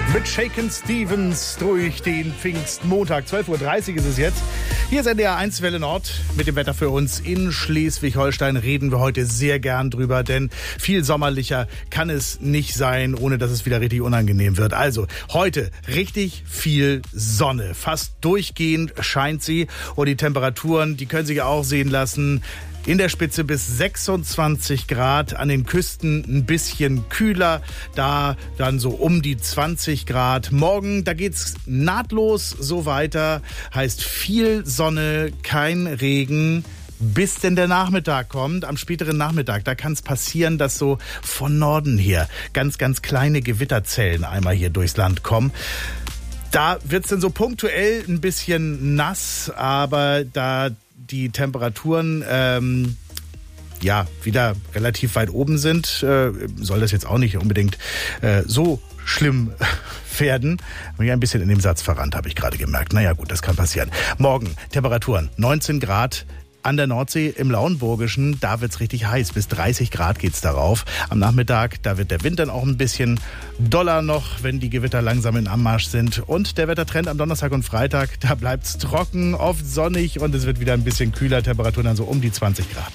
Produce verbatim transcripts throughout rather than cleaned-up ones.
Mit Shakin' Stevens durch den Pfingstmontag. zwölf Uhr dreißig ist es jetzt. Hier ist N D R eins Welle Nord mit dem Wetter für uns. In Schleswig-Holstein reden wir heute sehr gern drüber, denn viel sommerlicher kann es nicht sein, ohne dass es wieder richtig unangenehm wird. Also heute richtig viel Sonne. Fast durchgehend scheint sie und die Temperaturen, die können sich auch sehen lassen. In der Spitze bis sechsundzwanzig Grad, an den Küsten ein bisschen kühler, da dann so um die zwanzig Grad. Morgen, da geht's nahtlos so weiter, heißt viel Sonne, kein Regen, bis denn der Nachmittag kommt. Am späteren Nachmittag, da kann es passieren, dass so von Norden her ganz, ganz kleine Gewitterzellen einmal hier durchs Land kommen. Da wird's dann so punktuell ein bisschen nass, aber da die Temperaturen ähm, ja wieder relativ weit oben sind, äh, soll das jetzt auch nicht unbedingt äh, so schlimm werden. Habe ich ein bisschen in dem Satz verrannt, habe ich gerade gemerkt. Naja gut, das kann passieren. Morgen Temperaturen neunzehn Grad. An der Nordsee im Lauenburgischen, da wird's richtig heiß. Bis dreißig Grad geht's darauf. Am Nachmittag, da wird der Wind dann auch ein bisschen doller noch, wenn die Gewitter langsam in Anmarsch sind. Und der Wettertrend am Donnerstag und Freitag, da bleibt's trocken, oft sonnig und es wird wieder ein bisschen kühler. Temperaturen dann so um die zwanzig Grad.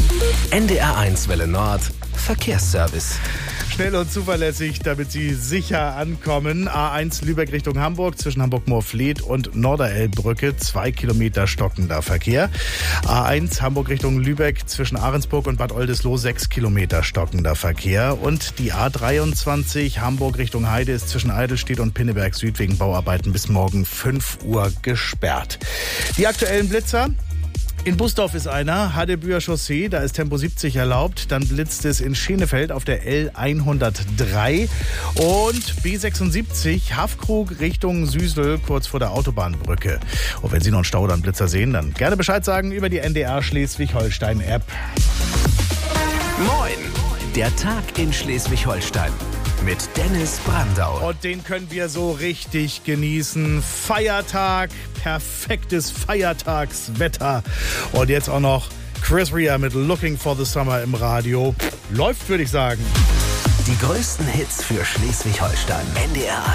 N D R eins Welle Nord Verkehrsservice. Schnell und zuverlässig, damit Sie sicher ankommen. A eins Lübeck Richtung Hamburg, zwischen Hamburg-Moorfleet und Norderelbbrücke, zwei Kilometer stockender Verkehr. A eins Hamburg Richtung Lübeck, zwischen Ahrensburg und Bad Oldesloe, sechs Kilometer stockender Verkehr. Und die A dreiundzwanzig Hamburg Richtung Heide ist zwischen Eidelstedt und Pinneberg Süd wegen Bauarbeiten bis morgen fünf Uhr gesperrt. Die aktuellen Blitzer. In Busdorf ist einer, Hadebüer Chaussee, da ist Tempo siebzig erlaubt. Dann blitzt es in Schenefeld auf der L hundertdrei und B sechsundsiebzig Haffkrug Richtung Süsel, kurz vor der Autobahnbrücke. Und wenn Sie noch einen Stau oder einen Blitzer sehen, dann gerne Bescheid sagen über die N D R Schleswig-Holstein-App. Moin, der Tag in Schleswig-Holstein mit Dennis Brandau. Und den können wir so richtig genießen. Feiertag, perfektes Feiertagswetter. Und jetzt auch noch Chris Rea mit Looking for the Summer im Radio. Läuft, würde ich sagen. Die größten Hits für Schleswig-Holstein. N D R